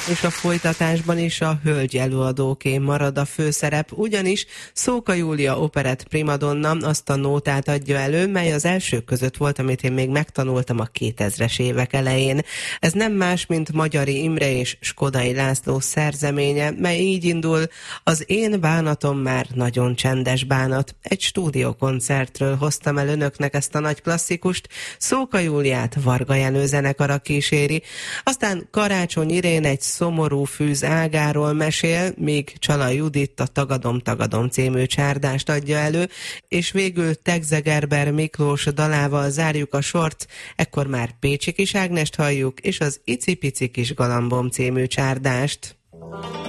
És a folytatásban is a hölgy előadóké marad a főszerep, ugyanis Szóka Júlia operett primadonna azt a nótát adja elő, mely az elsők között volt, amit én még megtanultam a 2000-es évek elején. Ez nem más, mint Magyari Imre és Skodai László szerzeménye, mely így indul: az én bánatom már nagyon csendes bánat. Egy stúdiókoncertről hoztam el önöknek ezt a nagy klasszikust, Szóka Júliát Varga Jenő zenekara kíséri, aztán Karácsony Irén egy szomorú fűz ágáról mesél, míg Csala Judit a Tagadom című csárdást adja elő, és végül Tegzegerber Miklós dalával zárjuk a sort, ekkor már Pécsi Kis Ágnest halljuk, és az Icipici Kis Galambom című csárdást.